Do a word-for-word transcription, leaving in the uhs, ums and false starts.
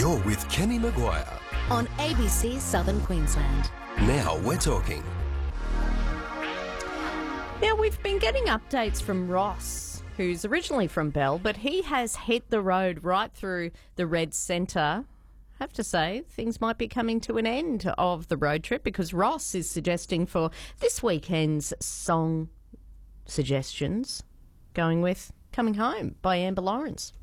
You're with Kenny Maguire. On A B C Southern Queensland. Now we're talking. Now, we've been getting updates from Ross, who's originally from Bell, but he has hit the road right through the Red Centre. I have to say, things might be coming to an end of the road trip because Ross is suggesting for this weekend's song suggestions, going with Coming Home by Amber Lawrence.